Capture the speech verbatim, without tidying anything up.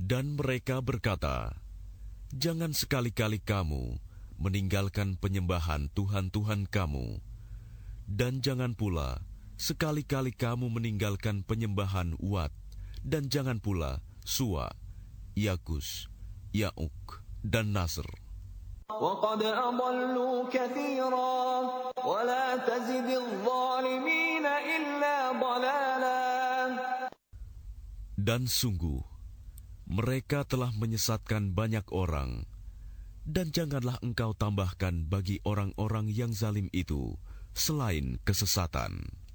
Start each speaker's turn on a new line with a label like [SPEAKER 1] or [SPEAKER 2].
[SPEAKER 1] Dan mereka berkata, "Jangan sekali-kali kamu meninggalkan penyembahan Tuhan-Tuhan kamu, dan jangan pula sekali-kali kamu meninggalkan penyembahan Wat, dan jangan pula Suwa, Yagus, Ya'uk, dan Nasr.
[SPEAKER 2] وَقَدْ أَضَلُّوا كَثِيرًا وَلَا تَزِدِ الظَّالِمِينَ إِلَّا ضَلَالًا."
[SPEAKER 1] Dan sungguh, mereka telah menyesatkan banyak orang, dan janganlah engkau tambahkan bagi orang-orang yang zalim itu selain kesesatan.